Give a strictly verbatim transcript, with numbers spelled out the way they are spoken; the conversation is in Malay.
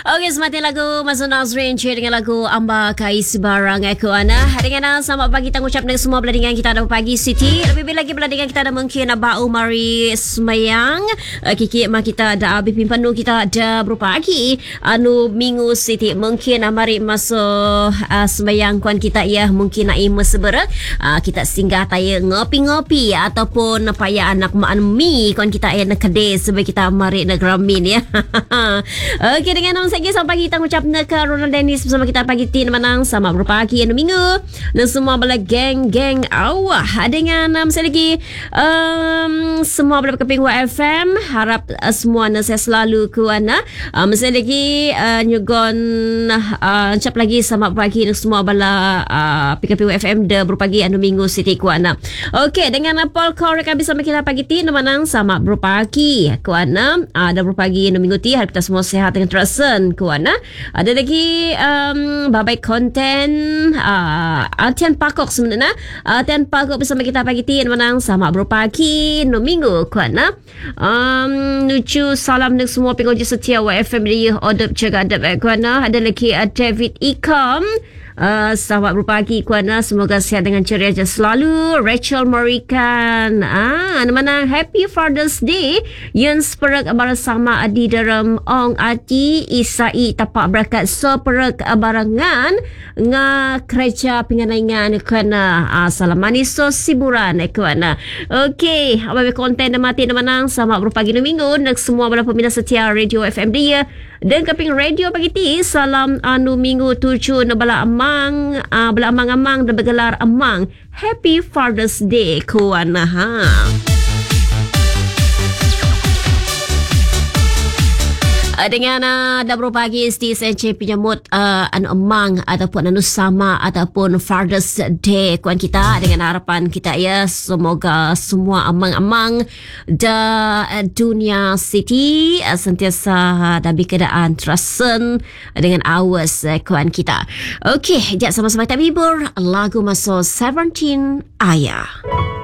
Okey, sematin lagu Mazun Nazrin dengan lagu Amba Kais Barang aku ana. Dengan selamat pagi kita ucap dengan semua beladingan kita ada pagi Siti. Lebih lagi beladingan kita ada mungkin bau mari semayang. Kiki mak kita ada bipin penuh kita ada berpagi. Anu minggu Siti mungkin mari masuk uh, semayang kuan kita ya mungkin naik mesebera. Uh, kita singgah taya ngopi-ngopi ataupun paya anak mak mi kuan kita ya nak kedai sebab kita mari nak ramin ya. Okey, dengan nama saya sampai kita ucap nak ke Ronald Dennis bersama kita pagi tin menang sama berpagi anu minggu dan semua bala geng-geng awah dengan nama saya lagi um, semua bala keping F M harap uh, semua na saya selalu kuana um, saya lagi uh, nyugon uh, ucap lagi sama berpagi dan semua bala uh, P K P F M de berpagi anu minggu Siti kuana. Okey, dengan uh, Paul Korek habis sama kita pagi tin menang sama berpagi kuana uh, ada berpagi anu minggu ti harap kita semua sehat dengan terasen kuana. Ada lagi um, babai konten uh, Tian Pakok sebenarnya uh, Tian Pakok bersama kita pagi tin menang sama berpagi no minggu kuana. Um, nucu salam dengan semua pengoji setia W F M di Odop Jaga Adab kuana. Ada lagi uh, David Ikam. Uh, selamat berpagi kuana, semoga sihat dengan ceria je selalu. Rachel Morikan ah mana Happy Father's Day yang seperak bersama adi dalam ong ati isai tapak berakat seperak barangan nga kerja penganangan kuana. Ah salam manis so siburan kuana. Okey, apa konten mati menang selamat berpagi no minggu nak semua bala peminat setia Radio F M dia dan keping radio pagi ti salam anu minggu tujuh na bala amang uh, bala amang-amang dan bergelar amang. Happy Father's Day kuana ha. Uh, dengan uh, dah berpagi isti saya penyambut uh, anu emang ataupun anu sama ataupun Father's Day kuan kita dengan harapan kita ya semoga semua amang-amang da uh, dunia Siti uh, sentiasa uh, dalam keadaan terasen dengan awas uh, kuan kita. Okey, jap sama-sama kita hibur lagu masuk seventeen Ayah.